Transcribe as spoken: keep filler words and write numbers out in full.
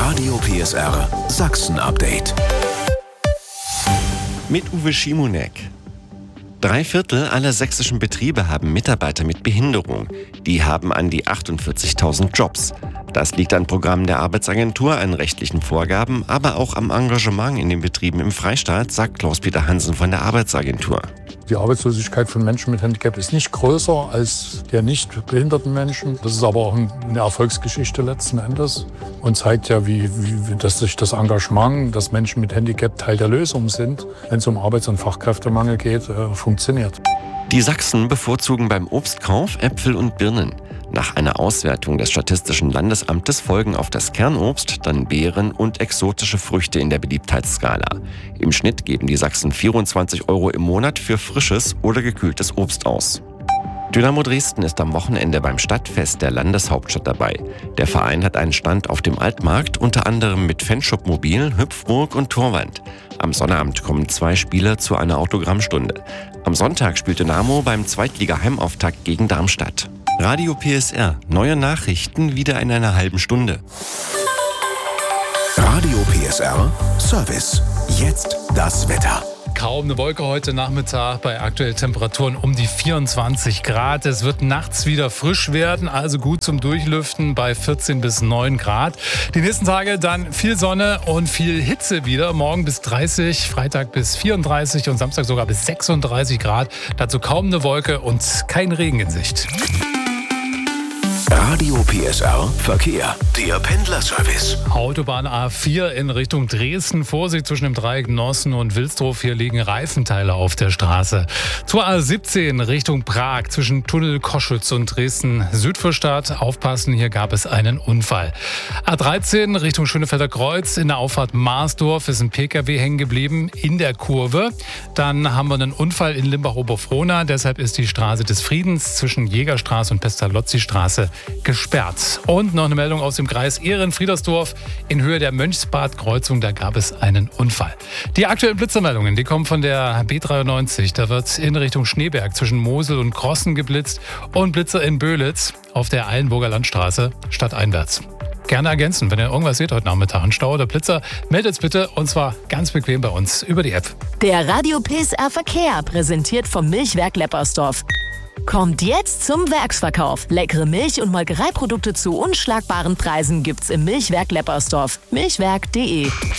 Radio P S R Sachsen-Update. Mit Uwe Schimonek. Drei Viertel aller sächsischen Betriebe haben Mitarbeiter mit Behinderung. Die haben an die achtundvierzigtausend Jobs. Das liegt an Programmen der Arbeitsagentur, an rechtlichen Vorgaben, aber auch am Engagement in den Betrieben im Freistaat, sagt Klaus-Peter Hansen von der Arbeitsagentur. Die Arbeitslosigkeit von Menschen mit Handicap ist nicht größer als der nicht behinderten Menschen. Das ist aber auch eine Erfolgsgeschichte letzten Endes und zeigt ja, wie, wie dass sich das Engagement, dass Menschen mit Handicap Teil der Lösung sind, wenn es um Arbeits- und Fachkräftemangel geht, äh, funktioniert. Die Sachsen bevorzugen beim Obstkauf Äpfel und Birnen. Nach einer Auswertung des Statistischen Landesamtes folgen auf das Kernobst dann Beeren und exotische Früchte in der Beliebtheitsskala. Im Schnitt geben die Sachsen vierundzwanzig Euro im Monat für frisches oder gekühltes Obst aus. Dynamo Dresden ist am Wochenende beim Stadtfest der Landeshauptstadt dabei. Der Verein hat einen Stand auf dem Altmarkt, unter anderem mit Fanshop-Mobil, Hüpfburg und Torwand. Am Sonnabend kommen zwei Spieler zu einer Autogrammstunde. Am Sonntag spielt Dynamo beim Zweitliga-Heimauftakt gegen Darmstadt. Radio P S R. Neue Nachrichten wieder in einer halben Stunde. Radio P S R Service. Jetzt das Wetter. Kaum eine Wolke heute Nachmittag bei aktuellen Temperaturen um die vierundzwanzig Grad. Es wird nachts wieder frisch werden, also gut zum Durchlüften bei vierzehn bis neun Grad. Die nächsten Tage dann viel Sonne und viel Hitze wieder. Morgen bis dreißig, Freitag bis vierunddreißig und Samstag sogar bis sechsunddreißig Grad. Dazu kaum eine Wolke und kein Regen in Sicht. Radio P S R Verkehr. Der Pendlerservice. Autobahn A vier in Richtung Dresden. Vorsicht zwischen dem Dreieck Nossen und Wilsdorf. Hier liegen Reifenteile auf der Straße. Zur A siebzehn Richtung Prag zwischen Tunnel Koschütz und Dresden Südvorstadt. Aufpassen, hier gab es einen Unfall. A dreizehn Richtung Schönefelder Kreuz. In der Auffahrt Marsdorf ist ein Pkw hängen geblieben in der Kurve. Dann haben wir einen Unfall in Limbach-Oberfrohna. Deshalb ist die Straße des Friedens zwischen Jägerstraße und Pestalozzi-Straße gesperrt. Und noch eine Meldung aus dem Kreis Ehren-Friedersdorf. In Höhe der Mönchsbad-Kreuzung, da gab es einen Unfall. Die aktuellen Blitzermeldungen, die kommen von der B dreiundneunzig. Da wird in Richtung Schneeberg zwischen Mosel und Krossen geblitzt und Blitzer in Böhlitz auf der Eilenburger Landstraße stadteinwärts. Gerne ergänzen, wenn ihr irgendwas seht heute Nachmittag, einen Stau oder Blitzer, meldet's bitte und zwar ganz bequem bei uns über die App. Der Radio P S R Verkehr, präsentiert vom Milchwerk Leppersdorf. Kommt jetzt zum Werksverkauf. Leckere Milch- und Molkereiprodukte zu unschlagbaren Preisen gibt's im Milchwerk Leppersdorf. milchwerk punkt de